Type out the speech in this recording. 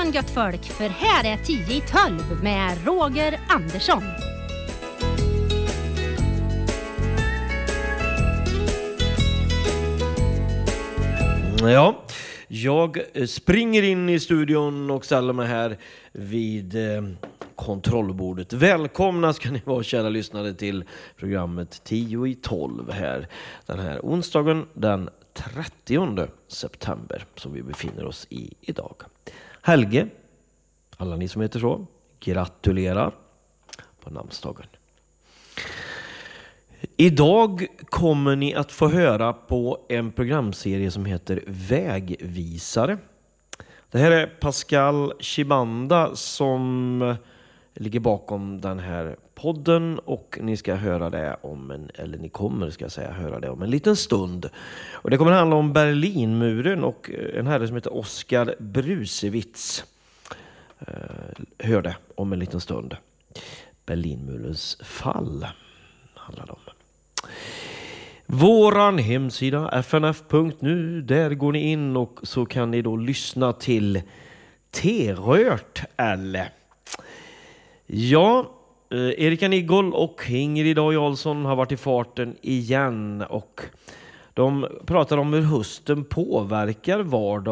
morgon gött folk, för här är 10 i 12 med Roger Andersson. Ja, jag springer in i studion och ställer mig här vid kontrollbordet. Välkomna ska ni vara, kära lyssnare, till programmet 10 i 12 här. Den här onsdagen den 30 september som vi befinner oss i idag. Helge, alla ni som heter så, gratulerar på namnsdagen. Idag kommer ni att få höra på en programserie som heter Vägvisare. Det här är Pascal Chibanda som ligger bakom den här podden, och ni ska höra det ni kommer höra det om en liten stund. Och det kommer handla om Berlinmuren och en herre som heter Oskar Brusewitz. Hör det om en liten stund. Berlinmurens fall handlar det om. Våran hemsida fnf.nu, där går ni in och så kan ni då lyssna till T-rört eller. Ja, Erika Niggol och Ingrid Jarlsson har varit i farten igen och de pratar om hur hösten påverkar vardagen.